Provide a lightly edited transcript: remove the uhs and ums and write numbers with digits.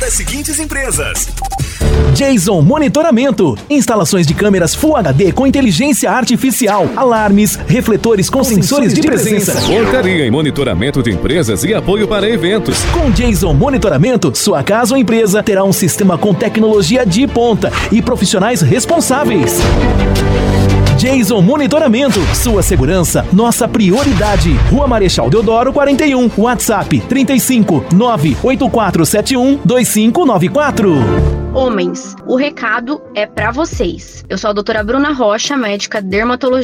das seguintes empresas: Jason Monitoramento, instalações de câmeras Full HD com inteligência artificial, alarmes, refletores com sensores de presença. Portaria em monitoramento de empresas e apoio para eventos. Com Jason Monitoramento, sua casa ou empresa terá um sistema com tecnologia de ponta e profissionais responsáveis. Jason Monitoramento, sua segurança, nossa prioridade. Rua Marechal Deodoro 41, WhatsApp 35 98471 2594. Homens, o recado é pra vocês. Eu sou a doutora Bruna Rocha, médica dermatologista.